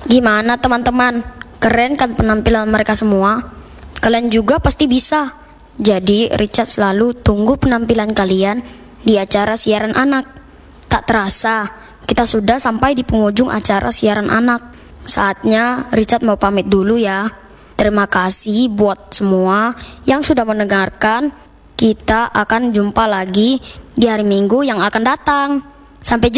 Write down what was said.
Gimana teman-teman? Keren kan penampilan mereka semua? Kalian juga pasti bisa. Jadi Richard selalu tunggu penampilan kalian di acara siaran anak. Tak terasa, kita sudah sampai di penghujung acara siaran anak. Saatnya Richard mau pamit dulu ya. Terima kasih buat semua yang sudah mendengarkan. Kita akan jumpa lagi di hari Minggu yang akan datang. Sampai jumpa.